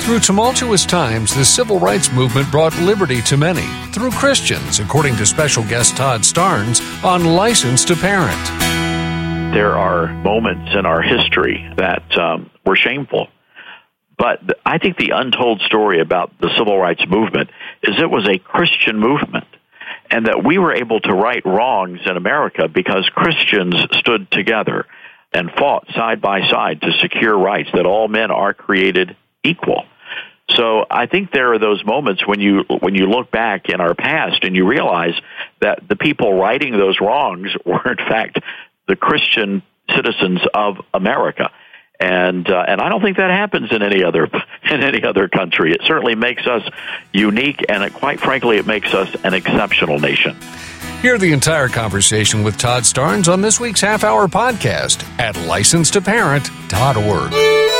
Through tumultuous times, the civil rights movement brought liberty to many through Christians, according to special guest Todd Starnes on License to Parent. There are moments in our history that were shameful. But I think the untold story about the civil rights movement is it was a Christian movement, and that we were able to right wrongs in America because Christians stood together and fought side by side to secure rights, that all men are created equal. So I think there are those moments when you look back in our past and you realize that the people righting those wrongs were in fact the Christian citizens of America. And I don't think that happens in any other country. It certainly makes us unique, and quite frankly, it makes us an exceptional nation. Hear the entire conversation with Todd Starnes on this week's half-hour podcast at license2parent.org.